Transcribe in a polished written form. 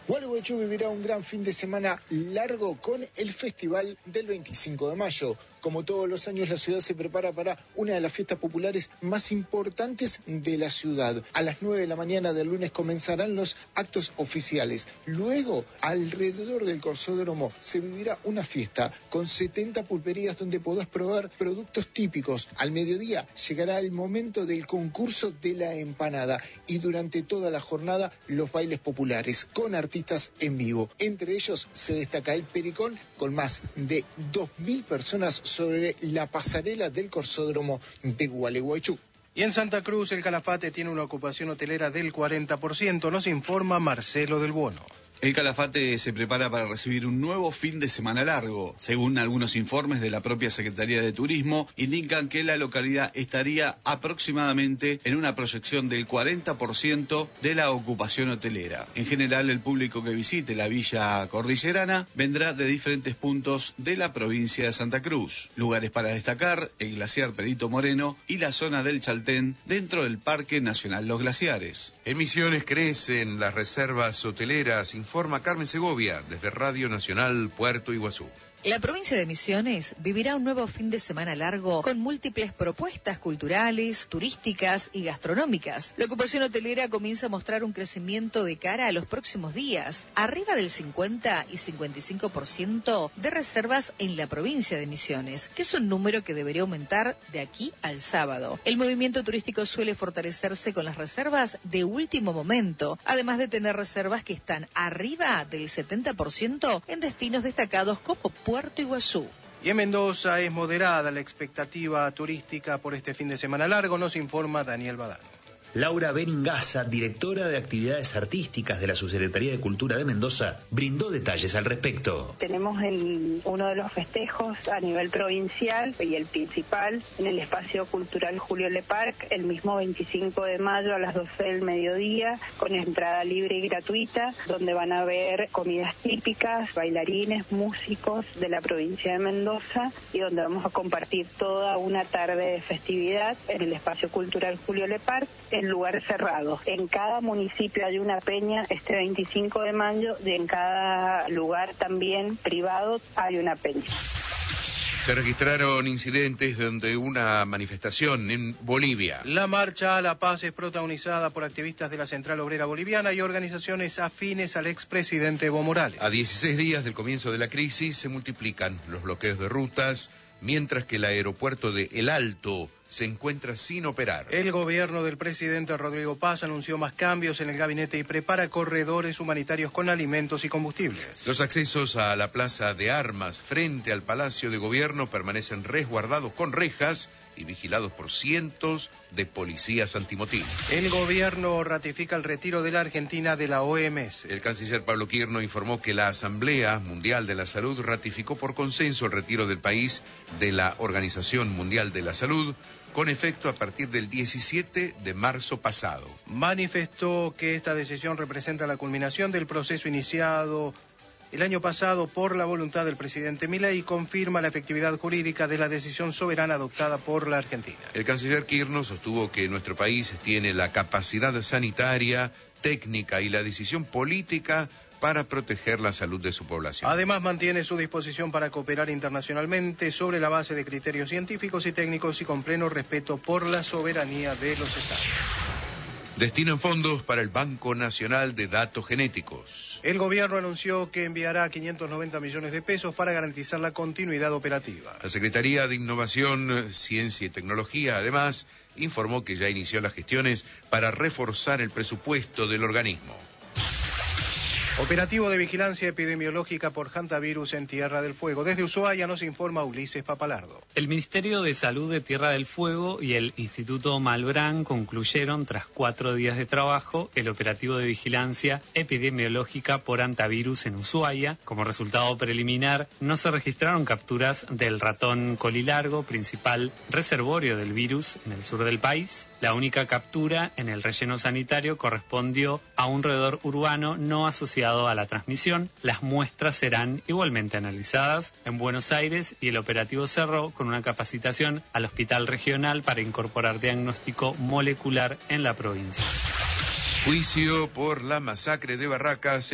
Gualeguaychú vivirá un gran fin de semana largo con el festival del 25 de mayo. Como todos los años, la ciudad se prepara para una de las fiestas populares más importantes de la ciudad. A las 9 de la mañana del lunes comenzarán los actos oficiales. Luego, alrededor del Corsódromo, se vivirá una fiesta con 70 pulperías donde podrás probar productos típicos. Al mediodía llegará el momento del concurso de la empanada y durante toda la jornada los bailes populares con artistas en vivo. Entre ellos se destaca el Pericón con más de 2.000 personas sobre la pasarela del Corsódromo de Gualeguaychú. Y en Santa Cruz el Calafate tiene una ocupación hotelera del 40%, nos informa Marcelo del Buono. El Calafate se prepara para recibir un nuevo fin de semana largo. Según algunos informes de la propia Secretaría de Turismo, indican que la localidad estaría aproximadamente en una proyección del 40% de la ocupación hotelera. En general, el público que visite la Villa Cordillerana vendrá de diferentes puntos de la provincia de Santa Cruz. Lugares para destacar, el glaciar Perito Moreno y la zona del Chaltén dentro del Parque Nacional Los Glaciares. En Misiones crecen las reservas hoteleras, informa Carmen Segovia desde Radio Nacional Puerto Iguazú. La provincia de Misiones vivirá un nuevo fin de semana largo con múltiples propuestas culturales, turísticas y gastronómicas. La ocupación hotelera comienza a mostrar un crecimiento de cara a los próximos días, arriba del 50 y 55% de reservas en la provincia de Misiones, que es un número que debería aumentar de aquí al sábado. El movimiento turístico suele fortalecerse con las reservas de último momento, además de tener reservas que están arriba del 70% en destinos destacados como Puerto Iguazú. Y en Mendoza es moderada la expectativa turística por este fin de semana largo, nos informa Daniel Badano. Laura Beningaza, directora de Actividades Artísticas de la Subsecretaría de Cultura de Mendoza, brindó detalles al respecto. Tenemos uno de los festejos a nivel provincial y el principal en el Espacio Cultural Julio Le Parc, el mismo 25 de mayo a las 12 del mediodía, con entrada libre y gratuita, donde van a haber comidas típicas, bailarines, músicos de la provincia de Mendoza y donde vamos a compartir toda una tarde de festividad en el Espacio Cultural Julio Le Parc, en lugar cerrado. En cada municipio hay una peña este 25 de mayo y en cada lugar también privado hay una peña. Se registraron incidentes durante una manifestación en Bolivia. La marcha a la paz es protagonizada por activistas de la Central Obrera Boliviana y organizaciones afines al expresidente Evo Morales. A 16 días del comienzo de la crisis se multiplican los bloqueos de rutas, mientras que el aeropuerto de El Alto se encuentra sin operar. El gobierno del presidente Rodrigo Paz anunció más cambios en el gabinete y prepara corredores humanitarios con alimentos y combustibles. Los accesos a la Plaza de Armas frente al Palacio de Gobierno permanecen resguardados con rejas y vigilados por cientos de policías antimotín. El gobierno ratifica el retiro de la Argentina de la OMS. El canciller Pablo Quirno informó que la Asamblea Mundial de la Salud ratificó por consenso el retiro del país de la Organización Mundial de la Salud, con efecto a partir del 17 de marzo pasado. Manifestó que esta decisión representa la culminación del proceso iniciado el año pasado por la voluntad del presidente Milei y confirma la efectividad jurídica de la decisión soberana adoptada por la Argentina. El canciller Quirno sostuvo que nuestro país tiene la capacidad sanitaria, técnica y la decisión política para proteger la salud de su población. Además, mantiene su disposición para cooperar internacionalmente sobre la base de criterios científicos y técnicos y con pleno respeto por la soberanía de los estados. Destinan fondos para el Banco Nacional de Datos Genéticos. El gobierno anunció que enviará 590 millones de pesos para garantizar la continuidad operativa. La Secretaría de Innovación, Ciencia y Tecnología, además, informó que ya inició las gestiones para reforzar el presupuesto del organismo. Operativo de vigilancia epidemiológica por hantavirus en Tierra del Fuego. Desde Ushuaia nos informa Ulises Papalardo. El Ministerio de Salud de Tierra del Fuego y el Instituto Malbrán concluyeron, tras 4 días de trabajo, el operativo de vigilancia epidemiológica por hantavirus en Ushuaia. Como resultado preliminar, no se registraron capturas del ratón colilargo, principal reservorio del virus en el sur del país. La única captura en el relleno sanitario correspondió a un roedor urbano no asociado a la transmisión. Las muestras serán igualmente analizadas en Buenos Aires y el operativo cerró con una capacitación al Hospital Regional para incorporar diagnóstico molecular en la provincia. Juicio por la masacre de Barracas.